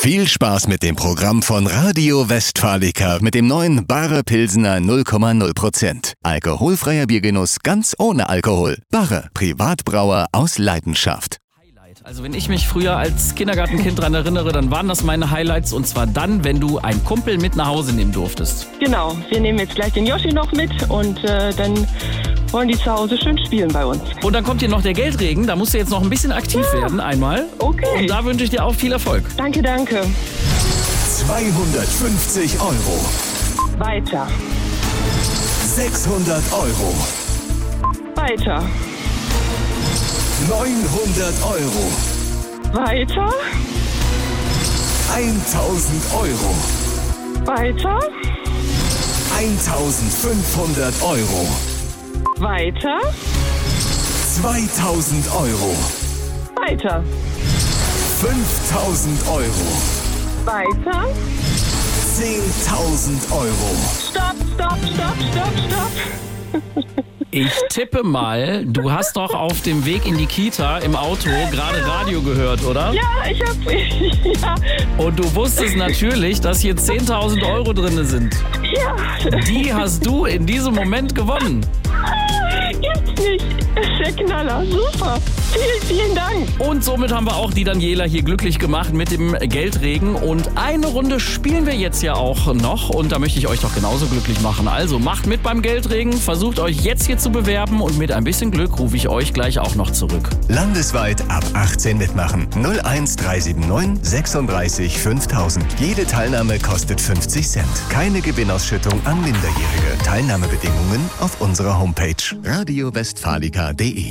Viel Spaß mit dem Programm von Radio Westfalica mit dem neuen Barre Pilsener 0,0%. Alkoholfreier Biergenuss ganz ohne Alkohol. Barre, Privatbrauer aus Leidenschaft. Also wenn ich mich früher als Kindergartenkind daran erinnere, dann waren das meine Highlights, und zwar dann, wenn du einen Kumpel mit nach Hause nehmen durftest. Genau, wir nehmen jetzt gleich den Yoshi noch mit und dann wollen die zu Hause schön spielen bei uns. Und dann kommt hier noch der Geldregen, da musst du jetzt noch ein bisschen aktiv werden einmal. Okay. Und da wünsche ich dir auch viel Erfolg. Danke, danke. 250 €. Weiter, 600 €. weiter, 900 €. weiter, 1000 €. weiter, 1500 €. weiter, 2000 €. weiter, 5000 €. weiter. 10.000 €. Stopp, stopp, stopp, stopp, stopp. Ich tippe mal, du hast doch auf dem Weg in die Kita im Auto gerade Radio gehört, oder? Ja, ja. Und du wusstest natürlich, dass hier 10.000 € drin sind. Ja, Die hast du in diesem Moment gewonnen. gibt's nicht. Ist der Knaller. Super. Vielen, vielen Dank. Und somit haben wir auch die Daniela hier glücklich gemacht mit dem Geldregen. Und eine Runde spielen wir jetzt ja auch noch. Und da möchte ich euch doch genauso glücklich machen. Also macht mit beim Geldregen, versucht euch jetzt hier zu bewerben. Und mit ein bisschen Glück rufe ich euch gleich auch noch zurück. Landesweit ab 18 mitmachen. 01379 36 5000. Jede Teilnahme kostet 50 Cent. Keine Gewinnausschüttung an Minderjährige. Teilnahmebedingungen auf unserer Homepage radiowestfalica.de.